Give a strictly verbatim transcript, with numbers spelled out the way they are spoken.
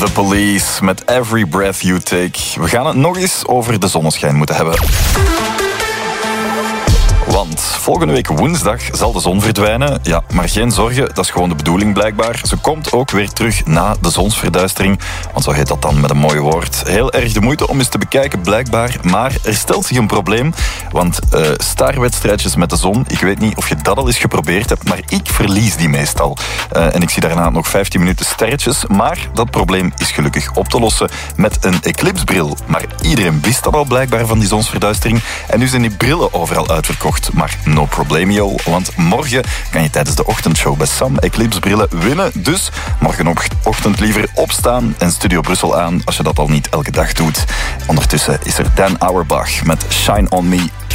The Police met Every Breath You Take. We gaan het nog eens over de zonneschijn moeten hebben. Want volgende week woensdag zal de zon verdwijnen. Ja, maar geen zorgen, dat is gewoon de bedoeling blijkbaar. Ze komt ook weer terug na de zonsverduistering. Want zo heet dat dan met een mooi woord. Heel erg de moeite om eens te bekijken blijkbaar. Maar er stelt zich een probleem. Want uh, starwedstrijdjes met de zon, ik weet niet of je dat al eens geprobeerd hebt, maar ik verlies die meestal. Uh, en ik zie daarna nog vijftien minuten sterretjes. Maar dat probleem is gelukkig op te lossen met een eclipsbril. Maar iedereen wist dat al blijkbaar van die zonsverduistering. En nu zijn die brillen overal uitverkocht. Maar no problemio, want morgen kan je tijdens de ochtendshow bij Sam eclipsbrillen winnen. Dus morgenochtend liever opstaan en Studio Brussel aan als je dat al niet elke dag doet. Ondertussen is er Dan Auerbach met Shine On Me.